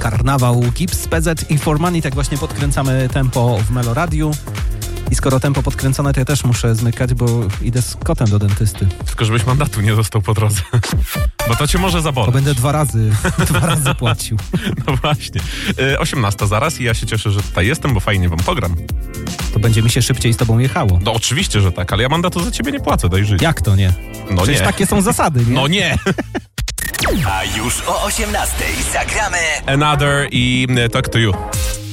Karnawał, Gips, PZ i For Money. Tak właśnie podkręcamy tempo w Meloradiu. I skoro tempo podkręcone, to ja też muszę zmykać, bo idę z kotem do dentysty. Tylko żebyś mandatu nie dostał po drodze. Bo to cię może zaboleć. To będę dwa razy płacił. No właśnie. 18 zaraz i ja się cieszę, że tutaj jestem, bo fajnie wam pogram. To będzie mi się szybciej z tobą jechało. No oczywiście, że tak, ale ja mandatu za ciebie nie płacę, daj żyć. Jak to nie? No Przecież nie. takie są zasady, nie? No nie. A już o 18:00 zagramy Another i Talk to You.